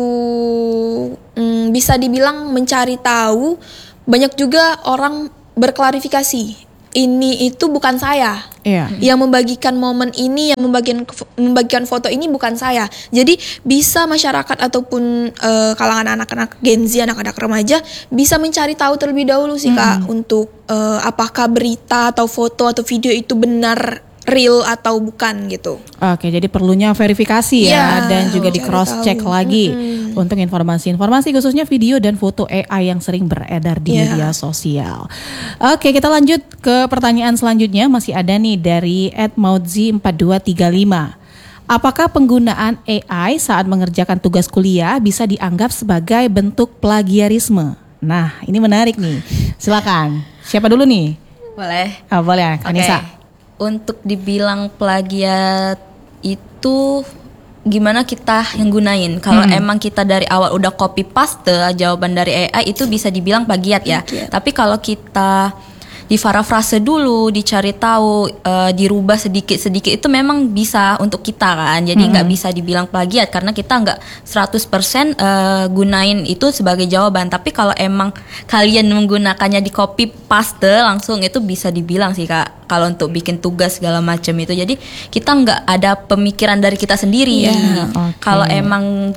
um, bisa dibilang mencari tahu, banyak juga orang berklarifikasi. Ini itu bukan saya. Yeah. Yang membagikan momen ini, yang membagikan membagikan foto ini bukan saya. Jadi bisa masyarakat ataupun uh, kalangan anak-anak Gen Z, anak-anak remaja bisa mencari tahu terlebih dahulu sih Kak, hmm. untuk uh, apakah berita atau foto atau video itu benar real atau bukan gitu. Oke, jadi perlunya verifikasi ya, ya dan juga di cross check lagi hmm. untuk informasi-informasi khususnya video dan foto A I yang sering beredar di ya. media sosial. Oke, kita lanjut ke pertanyaan selanjutnya, masih ada nih dari et maudzi empat dua tiga lima. Apakah penggunaan A I saat mengerjakan tugas kuliah bisa dianggap sebagai bentuk plagiarisme? Nah, ini menarik nih. Silakan. Siapa dulu nih? Boleh. Oh, boleh, Anissa. Okay. Untuk dibilang plagiat itu gimana kita yang gunain. Kalau hmm. emang kita dari awal udah copy paste jawaban dari A I, itu bisa dibilang plagiat ya. Plagiat. Tapi kalau kita diparafrase dulu, dicari tahu, uh, dirubah sedikit-sedikit, itu memang bisa untuk kita kan. Jadi nggak hmm. bisa dibilang plagiat karena kita nggak seratus persen uh, gunain itu sebagai jawaban. Tapi kalau emang kalian menggunakannya di copy paste langsung, itu bisa dibilang sih Kak. Kalau untuk bikin tugas segala macam itu, jadi kita nggak ada pemikiran dari kita sendiri. Yeah, okay. Kalau emang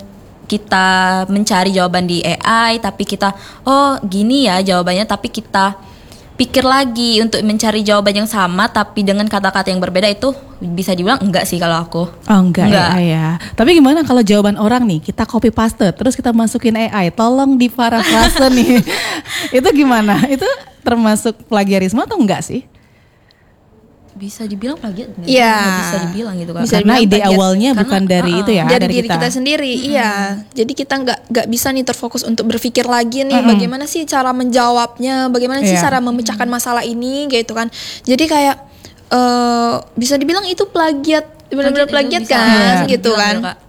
kita mencari jawaban di A I, tapi kita oh gini ya jawabannya, tapi kita pikir lagi untuk mencari jawaban yang sama tapi dengan kata-kata yang berbeda, itu bisa dibilang enggak sih kalau aku. Oh enggak, Enggak. ya, ya. Tapi gimana kalau jawaban orang nih kita copy paste terus kita masukin A I, tolong diparafrase nih. Itu gimana? Itu termasuk plagiarisme atau enggak sih? Bisa dibilang plagiat nggak? Iya. Bisa dibilang gitu kan. Bisa Karena dibilang ide plagiat. awalnya Karena, bukan dari uh-uh. itu ya, dari, dari diri kita, sendiri. Mm-hmm. Iya, jadi kita nggak nggak bisa nih terfokus untuk berpikir lagi nih Mm-mm. bagaimana sih cara menjawabnya, bagaimana sih Iya. cara memecahkan masalah ini gitu kan. Jadi kayak eh bisa dibilang itu plagiat, benar-benar Plagiat plagiat itu bisa kan dibilang gitu kan. gitu, Kak.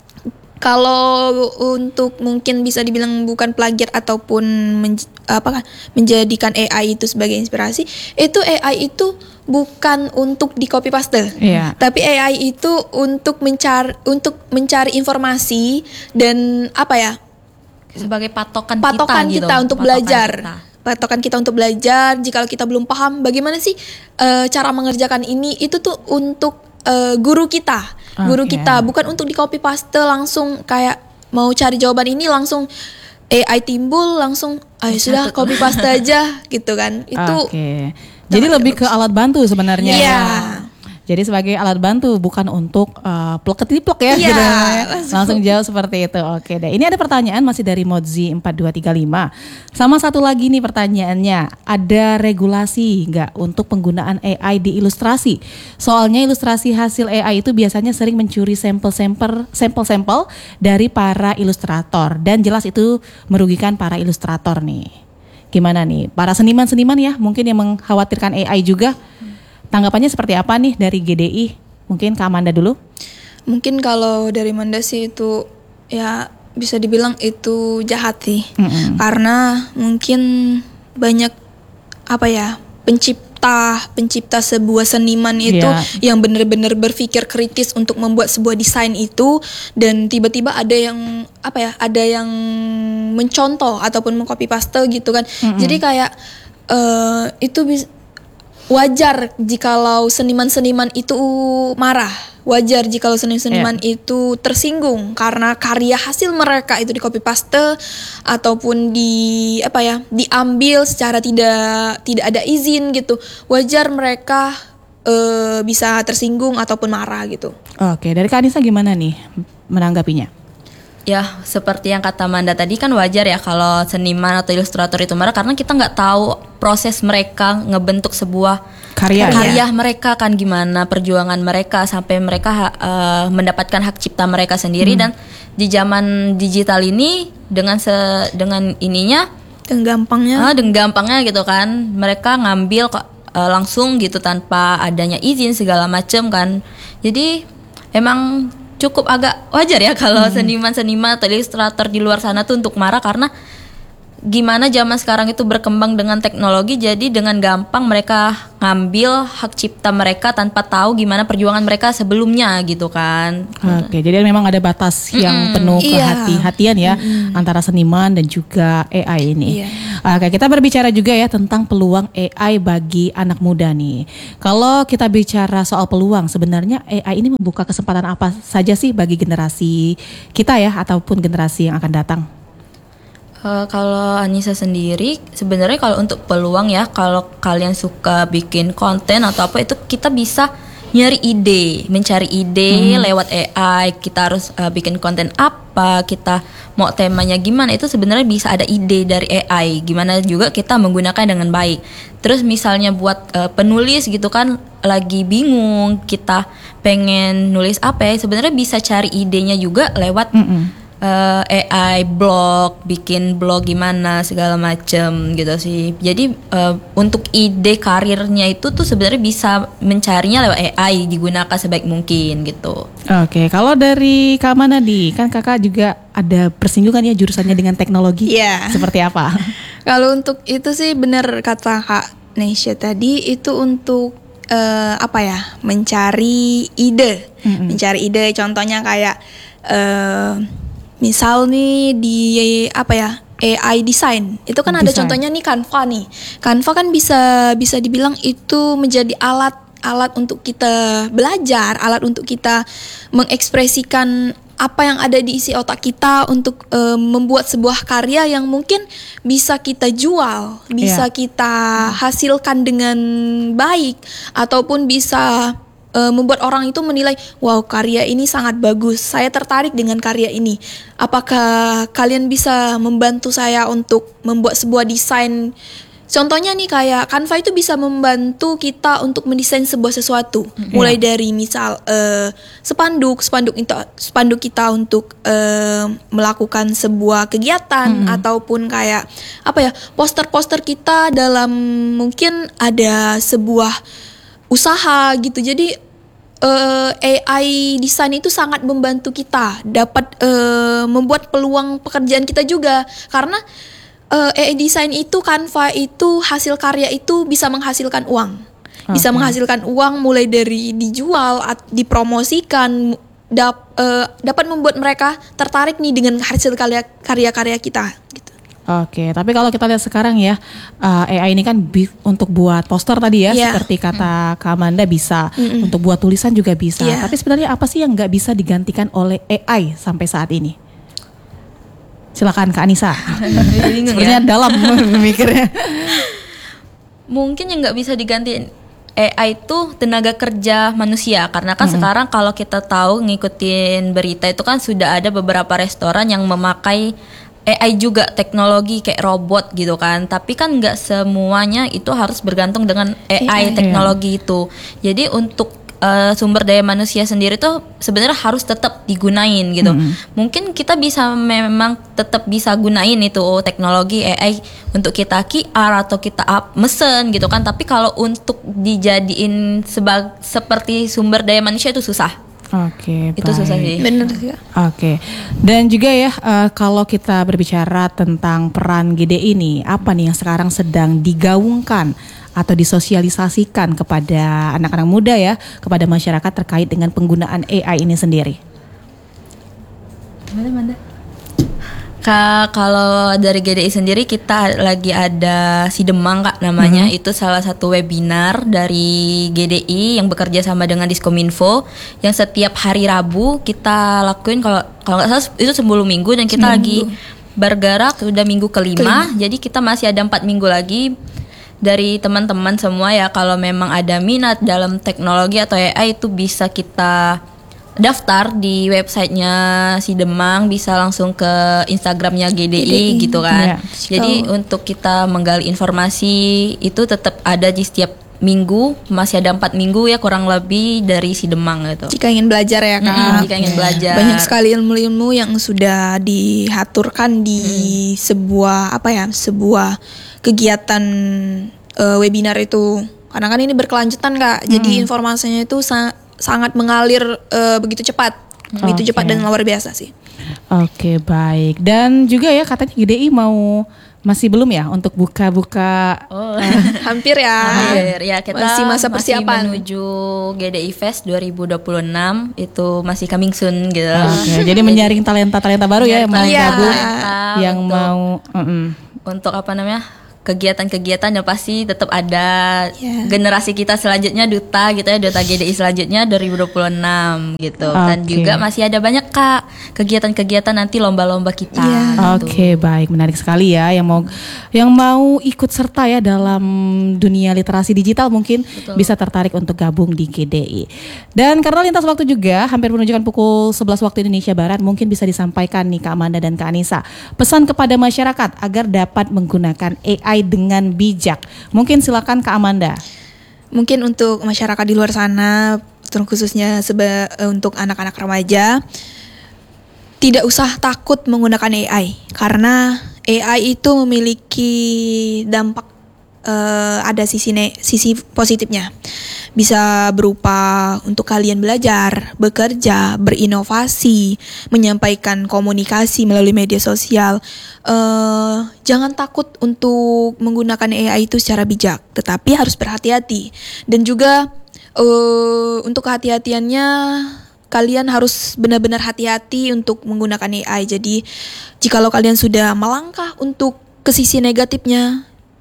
Kalau untuk mungkin bisa dibilang bukan plagiat ataupun men, apa kan menjadikan A I itu sebagai inspirasi, itu A I itu bukan untuk di copy paste, Iya. tapi A I itu untuk mencari untuk mencari informasi dan apa ya Sebagai patokan, patokan kita, kita, gitu. untuk Patokan belajar. kita. Patokan kita untuk belajar. Jikalau kita belum paham bagaimana sih eh, cara mengerjakan ini, itu tuh untuk eh, guru kita. Guru Oke. kita, bukan untuk di copy paste langsung kayak mau cari jawaban ini langsung A I timbul langsung ayo sudah copy paste aja gitu kan. Itu Oke. Jadi lebih ke alat bantu sebenarnya. Iya. ya. Jadi sebagai alat bantu bukan untuk uh, plek ketiplek ya, Iya, gitu ya. langsung. Langsung jawab seperti itu. Oke deh. Ini ada pertanyaan masih dari Mozi empat dua tiga lima. Sama satu lagi nih pertanyaannya, ada regulasi nggak untuk penggunaan A I di ilustrasi? Soalnya ilustrasi hasil A I itu biasanya sering mencuri sampel-sampel sampel-sampel dari para ilustrator dan jelas itu merugikan para ilustrator nih. Gimana nih para seniman-seniman ya mungkin yang mengkhawatirkan A I juga? Tanggapannya seperti apa nih dari G D I? Mungkin Kak Amanda dulu. mungkin kalau dari Manda sih itu ya bisa dibilang itu jahat sih. Mm-mm. Karena mungkin banyak apa ya pencipta pencipta sebuah seniman itu Iya. yang benar-benar berpikir kritis untuk membuat sebuah desain itu, dan tiba-tiba ada yang apa ya ada yang mencontoh ataupun mengcopy paste gitu kan. Mm-mm. Jadi kayak eh, itu bis- wajar jikalau seniman-seniman itu marah. Wajar jikalau seniman-seniman itu tersinggung karena karya hasil mereka itu di copy paste ataupun di apa ya diambil secara tidak tidak ada izin gitu. Wajar mereka eh, bisa tersinggung ataupun marah gitu. Oke, dari Kak Anissa gimana nih menanggapinya? Ya, seperti yang kata Manda tadi kan wajar ya kalau seniman atau ilustrator itu marah karena kita nggak tahu proses mereka ngebentuk sebuah Karya, karya mereka kan gimana perjuangan mereka sampai mereka uh, mendapatkan hak cipta mereka sendiri. Hmm. Dan di zaman digital ini dengan se dengan ininya dengan gampangnya ah, dengan gampangnya gitu kan mereka ngambil kok uh, langsung gitu tanpa adanya izin segala macem kan. Jadi emang cukup agak wajar ya kalau Hmm. seniman-seniman atau ilustrator di luar sana tuh untuk marah karena gimana zaman sekarang itu berkembang dengan teknologi, jadi dengan gampang mereka ngambil hak cipta mereka tanpa tahu gimana perjuangan mereka sebelumnya gitu kan. Oke, jadi memang ada batas yang Mm-mm. penuh Iya. kehati-hatian ya antara seniman dan juga A I ini. Iya. Oke, kita berbicara juga ya tentang peluang A I bagi anak muda nih. Kalau kita bicara soal peluang, sebenarnya A I ini membuka kesempatan apa saja sih bagi generasi kita ya ataupun generasi yang akan datang? Uh, kalau Anissa sendiri sebenarnya kalau untuk peluang ya, kalau kalian suka bikin konten atau apa itu kita bisa nyari ide, mencari ide Hmm. lewat A I. Kita harus uh, bikin konten apa, kita mau temanya gimana, itu sebenarnya bisa ada ide dari A I. Gimana juga kita menggunakan dengan baik. Terus misalnya buat uh, penulis gitu kan lagi bingung, kita pengen nulis apa ya, sebenarnya bisa cari idenya juga lewat Uh, A I blog, bikin blog gimana segala macem gitu sih. Jadi uh, untuk ide karirnya itu tuh sebenarnya bisa mencarinya lewat A I, digunakan sebaik mungkin gitu. Oke, kalau dari Kak Manadi, kan kakak juga ada persinggungan ya jurusannya dengan teknologi. Iya. Seperti apa? Kalau untuk itu sih benar kata Kak Nesya tadi, itu untuk eh, apa ya mencari ide, Mm-mm. mencari ide. Contohnya kayak eh, misal nih di apa ya A I design itu kan ada Design. contohnya nih Canva nih. Canva kan bisa bisa dibilang itu menjadi alat alat untuk kita belajar, alat untuk kita mengekspresikan apa yang ada di isi otak kita untuk uh, membuat sebuah karya yang mungkin bisa kita jual, bisa Yeah. kita hasilkan dengan baik, ataupun bisa uh, membuat orang itu menilai, wow, karya ini sangat bagus, saya tertarik dengan karya ini. Apakah kalian bisa membantu saya untuk membuat sebuah desain? Contohnya nih kayak Canva itu bisa membantu kita untuk mendesain sebuah sesuatu, mulai dari misal uh, spanduk, spanduk itu spanduk kita untuk uh, melakukan sebuah kegiatan, Mm-mm. ataupun kayak apa ya, poster-poster kita dalam mungkin ada sebuah usaha gitu. Jadi uh, A I desain itu sangat membantu kita dapat uh, membuat peluang pekerjaan kita juga, karena Uh, A I design itu, Canva itu, hasil karya itu bisa menghasilkan uang, bisa Oke. menghasilkan uang mulai dari dijual, at- dipromosikan, dap, uh, dapat membuat mereka tertarik nih dengan hasil karya karya-karya kita. Oke, tapi kalau kita lihat sekarang ya, uh, A I ini kan bi- untuk buat poster tadi ya, Iya. seperti kata Kak Amanda bisa, Mm-mm. untuk buat tulisan juga bisa. Iya. Tapi sebenarnya apa sih yang nggak bisa digantikan oleh A I sampai saat ini? Silakan Kak Anissa. Bingung Sebenarnya ya. dalam memikirnya. Mungkin yang nggak bisa digantiin A I itu tenaga kerja manusia, karena kan Mm-mm. sekarang kalau kita tahu ngikutin berita itu kan sudah ada beberapa restoran yang memakai A I juga, teknologi kayak robot gitu kan. Tapi kan nggak semuanya itu harus bergantung dengan A I, A I. teknologi itu. Jadi untuk uh, sumber daya manusia sendiri tuh sebenarnya harus tetap digunain gitu. Mm-mm. Mungkin kita bisa memang tetap bisa gunain itu teknologi A I untuk kita Q R atau kita up mesen gitu kan. Tapi kalau untuk dijadiin sebag seperti sumber daya manusia itu susah. Oke, Itu susah baik. sih. Bener ya. Oke, dan juga ya eh, kalau kita berbicara tentang peran G D I ini, apa nih yang sekarang sedang digaungkan atau disosialisasikan kepada anak-anak muda ya, kepada masyarakat terkait dengan penggunaan A I ini sendiri? Mana mana? Kak, kalau dari G D I sendiri kita lagi ada Si Demang Kak namanya. Mhm. Itu salah satu webinar dari G D I yang bekerja sama dengan Diskominfo, yang setiap hari Rabu kita lakuin, kalau kalau nggak salah itu sebelum minggu, dan kita Seminggu. lagi bergerak sudah minggu kelima. Jadi kita masih ada empat minggu lagi. Dari teman-teman semua ya, kalau memang ada minat dalam teknologi atau A I itu bisa kita daftar di websitenya Si Demang, bisa langsung ke Instagramnya G D I, G D I. gitu kan. Iya. Jadi Oh. untuk kita menggali informasi itu tetap ada di setiap minggu, masih ada empat minggu ya kurang lebih dari Si Demang gitu. Jika ingin belajar ya Kak. Mm-mm, jika ingin belajar. Banyak sekali ilmu-ilmu yang sudah diaturkan di sebuah apa ya, sebuah kegiatan eh, webinar itu. Karena kan ini berkelanjutan Kak. Jadi Hmm. informasinya itu sa- sangat mengalir eh, begitu cepat. Begitu Oke. cepat dan luar biasa sih. Oke, baik. Dan juga ya katanya G D I mau masih belum ya untuk buka-buka. Oh. Hampir ya. Hampir ya, kita Masih masa persiapan. menuju G D I Fest dua ribu dua puluh enam, itu masih coming soon gitu. Oke, jadi menyaring talenta-talenta baru ya yang mau Iya, gabung, talenta yang untuk- mau. mm-mm. Untuk apa namanya, kegiatan-kegiatan yang pasti tetap ada. Yeah. Generasi kita selanjutnya duta gitu ya, duta G D I selanjutnya dua ribu dua puluh enam gitu. Dan Oke. juga masih ada banyak Kak kegiatan-kegiatan nanti, lomba-lomba kita. gitu. Oke, baik, menarik sekali ya yang mau yang mau ikut serta ya dalam dunia literasi digital, mungkin bisa tertarik untuk gabung di G D I. Dan karena lintas waktu juga hampir menunjukkan pukul sebelas waktu Indonesia Barat, mungkin bisa disampaikan nih Kak Amanda dan Kak Anissa pesan kepada masyarakat agar dapat menggunakan A I dengan bijak. Mungkin silakan Kak Amanda. Mungkin untuk masyarakat di luar sana, terkhususnya seba, eh, untuk anak-anak remaja, tidak usah takut menggunakan A I, karena A I itu memiliki dampak, eh, ada sisi ne- sisi positifnya. Bisa berupa untuk kalian belajar, bekerja, berinovasi, menyampaikan komunikasi melalui media sosial. Eh, jangan takut untuk menggunakan A I itu secara bijak, tetapi harus berhati-hati. Dan juga eh, untuk kehati-hatiannya, kalian harus benar-benar hati-hati untuk menggunakan A I. Jadi, jikalau kalian sudah melangkah untuk ke sisi negatifnya,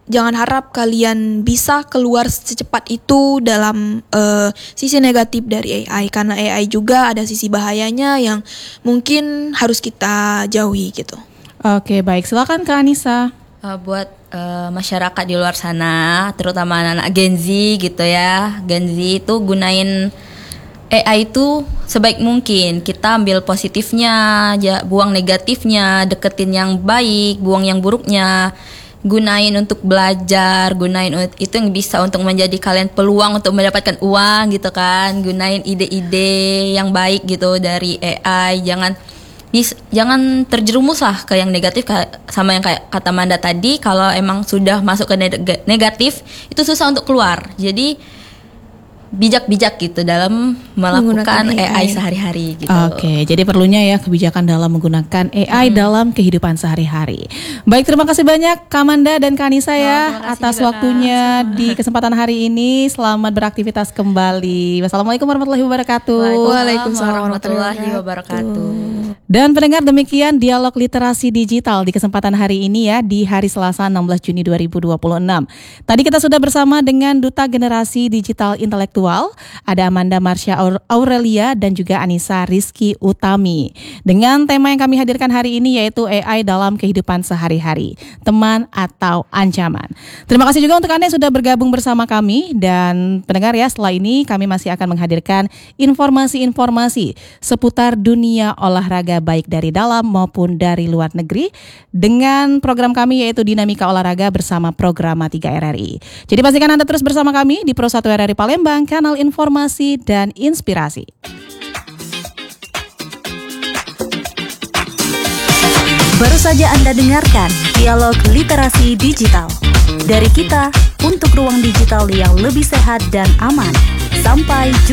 jangan harap kalian bisa keluar secepat itu dalam uh, sisi negatif dari A I, karena A I juga ada sisi bahayanya yang mungkin harus kita jauhi gitu. Oke, baik, silakan Kak Anissa. Uh, buat uh, masyarakat di luar sana, terutama anak-anak Gen Z gitu ya, Gen Z itu gunain A I itu sebaik mungkin. Kita ambil positifnya, ya, buang negatifnya, deketin yang baik, buang yang buruknya. Gunain untuk belajar, gunain itu yang bisa untuk menjadi kalian peluang untuk mendapatkan uang gitu kan. Gunain ide-ide yang baik gitu dari A I. Jangan jangan terjerumus lah ke yang negatif, sama yang kayak kata Manda tadi. Kalau emang sudah masuk ke negatif, itu susah untuk keluar. Jadi bijak-bijak gitu dalam melakukan A I, A I sehari-hari gitu. Oke, jadi perlunya ya kebijakan dalam menggunakan A I hmm. dalam kehidupan sehari-hari. Baik, terima kasih banyak Kak Manda dan Kak Anissa ya oh, atas waktunya Kak. Di kesempatan hari ini. Selamat beraktivitas kembali. Wassalamualaikum warahmatullahi wabarakatuh. Waalaikumsalam warahmatullahi wabarakatuh. Dan pendengar, demikian dialog literasi digital di kesempatan hari ini ya, di hari Selasa enam belas Juni dua ribu dua puluh enam. Tadi kita sudah bersama dengan Duta Generasi Digital Intelektual, ada Amanda Marsha Aurelia dan juga Anissa Rizky Utami. Dengan tema yang kami hadirkan hari ini yaitu A I dalam kehidupan sehari-hari, teman atau ancaman. Terima kasih juga untuk Anda yang sudah bergabung bersama kami. Dan pendengar ya, setelah ini kami masih akan menghadirkan informasi-informasi seputar dunia olahraga baik dari dalam maupun dari luar negeri dengan program kami yaitu Dinamika Olahraga bersama Programa tiga R R I. Jadi pastikan Anda terus bersama kami di Pro satu R R I Palembang, kanal informasi dan inspirasi. Baru saja Anda dengarkan Dialog Literasi Digital. Dari kita untuk ruang digital yang lebih sehat dan aman. Sampai jumpa.